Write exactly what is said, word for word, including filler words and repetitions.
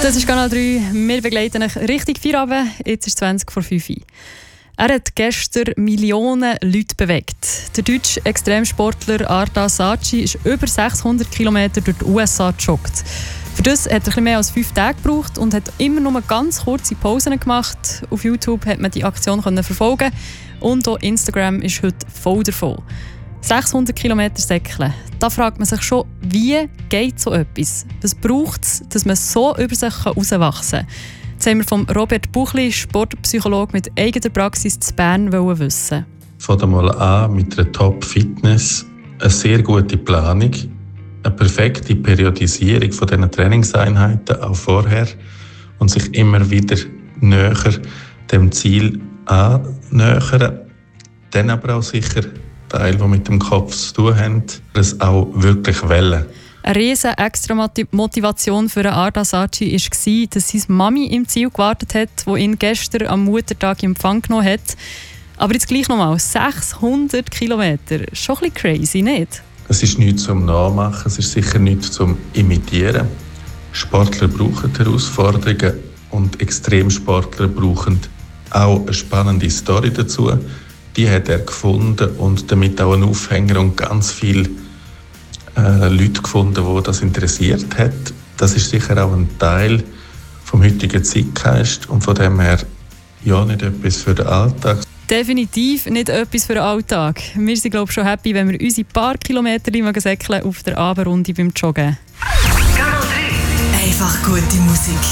Das ist Kanal drei. Wir begleiten euch richtig Feierabend. Jetzt ist zwanzig vor fünf. Er hat gestern Millionen Leute bewegt. Der deutsche Extremsportler Arda Saatchi ist über sechshundert Kilometer durch die U S A gejoggt. Für das hat er etwas mehr als fünf Tage gebraucht und hat immer nur ganz kurze Pausen gemacht. Auf YouTube hat man die Aktion verfolgen und auch Instagram ist heute voll davon. sechshundert Kilometer säckeln. Da fragt man sich schon, wie geht so etwas? Was braucht es, dass man so über sich herauswachsen kann? Das haben wir von Robert Buchli, Sportpsychologe mit eigener Praxis zu Bern, wissen. Fang einmal an mit einer Top-Fitness, eine sehr gute Planung, eine perfekte Periodisierung von diesen Trainingseinheiten auch vorher und sich immer wieder näher dem Ziel annähern. Dann aber auch sicher Teile, die mit dem Kopf zu tun haben, das auch wirklich wollen. Eine riesen extra Motivation für Arda Saatchi war, dass seine Mami im Ziel gewartet hat, die ihn gestern am Muttertag in Empfang genommen hat. Aber jetzt gleich nochmal, sechshundert Kilometer. Schon ein bisschen crazy, nicht? Es ist nichts zum Nachmachen, es ist sicher nichts zum Imitieren. Sportler brauchen Herausforderungen und Extremsportler brauchen auch eine spannende Story dazu. Die hat er gefunden und damit auch einen Aufhänger und ganz viele äh, Leute gefunden, die das interessiert hat. Das ist sicher auch ein Teil vom heutigen Zeitgeist und von dem her ja nicht etwas für den Alltag. Definitiv nicht etwas für den Alltag. Wir sind glaube ich schon happy, wenn wir unsere paar Kilometer säckeln auf der Abendrunde beim Joggen. Einfach gute Musik.